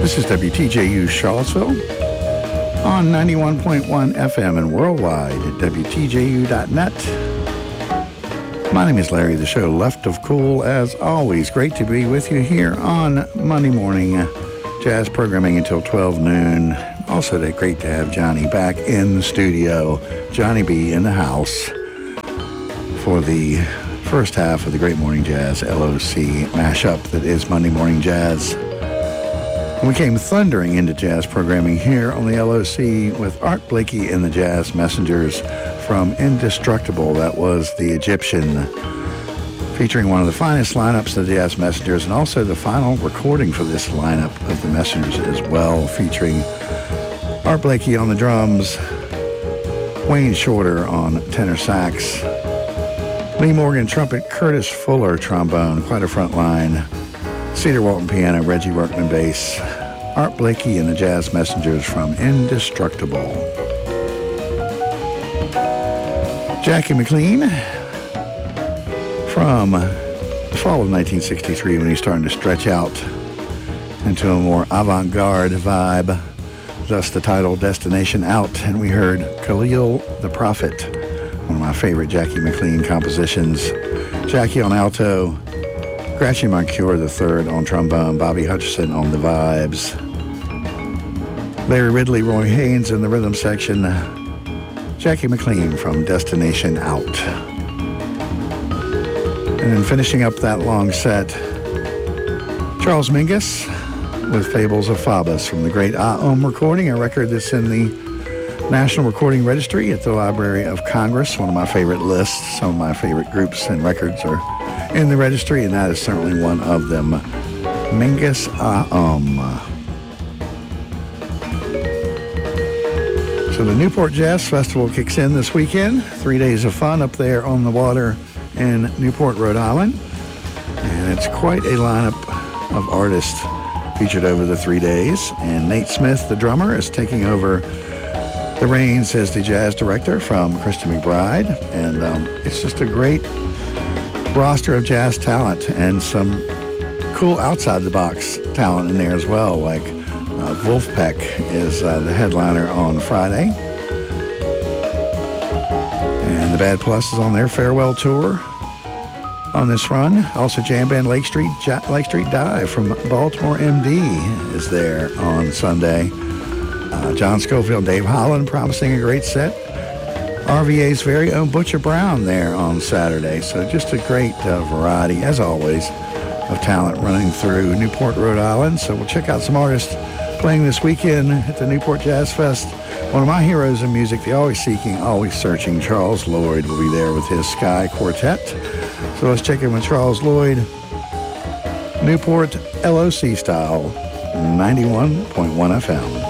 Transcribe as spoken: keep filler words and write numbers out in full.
This is W T J U Charlottesville on ninety-one point one F M and worldwide at W T J U dot net. My name is Larry, the show Left of Cool. As always, great to be with you here on Monday morning jazz programming until twelve noon. Also great to have Johnny back in the studio. Johnny B in the house for the first half of the Great Morning Jazz L O C mashup that is Monday Morning Jazz. We came thundering into jazz programming here on the L O C with Art Blakey and the Jazz Messengers from Indestructible. That was the Egyptian, featuring one of the finest lineups of the Jazz Messengers and also the final recording for this lineup of the Messengers as well, featuring Art Blakey on the drums, Wayne Shorter on tenor sax, Lee Morgan trumpet, Curtis Fuller trombone, quite a front line, Cedar Walton piano, Reggie Workman bass, Art Blakey and the Jazz Messengers from Indestructible. Jackie McLean from the fall of nineteen sixty-three, when he's starting to stretch out into a more avant-garde vibe, thus the title Destination Out, and we heard Khalil the Prophet, one of my favorite Jackie McLean compositions. Jackie on alto, Gratchen Moncure the third on trombone, Bobby Hutcherson on the vibes, Larry Ridley, Roy Haynes in the rhythm section, Jackie McLean from Destination Out. And then finishing up that long set, Charles Mingus with Fables of Fabus from the great Ah-Om recording, a record that's in the National Recording Registry at the Library of Congress, one of my favorite lists. Some of my favorite groups and records are in the registry, and that is certainly one of them. Mingus Ah-Om. So the Newport Jazz Festival kicks in this weekend. Three days of fun up there on the water in Newport, Rhode Island. And it's quite a lineup of artists featured over the three days. And Nate Smith, the drummer, is taking over the reins as the jazz director from Krista McBride. And um, it's just a great roster of jazz talent and some cool outside-the-box talent in there as well, like uh, Wolfpack is uh, the headliner on Friday. And the Bad Plus is on their farewell tour on this run. Also, jam band Lake Street, ja- Lake Street Dive from Baltimore M D is there on Sunday. Uh, John Schofield, Dave Holland promising a great set. R V A's very own Butcher Brown there on Saturday. So just a great uh, variety, as always, of talent running through Newport, Rhode Island. So we'll check out some artists playing this weekend at the Newport Jazz Fest. One of my heroes in music, the always seeking, always searching, Charles Lloyd will be there with his Sky Quartet. So let's check in with Charles Lloyd, Newport L O C style, ninety-one point one F M.